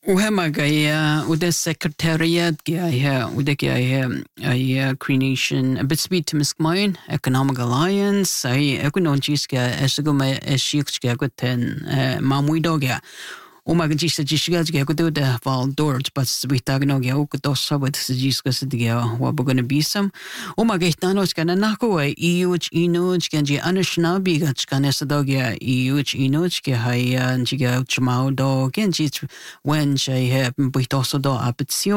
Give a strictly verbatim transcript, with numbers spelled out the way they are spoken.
وهم جاي وده السكرتاريات جاي وده جاي أي creation بتسبيت مسكمين economic alliance أي أكون نجيس كا أشتغل أشيكش كا قتن معموي دوجا وما جيش تجيش جاز جا كده ده فالدورج بس بيتاجنو جا وكده صابت تجيس كاس دجا وبقنا بيسم وما جيت نانوش كان نحكوا إيوش إينوش كان جي أنا شنابي كان كان يصدقوا إيوش إينوش كهاي نجيا تجمعوا دو كان جيت وين شيء بيتوصل دو أبتسيو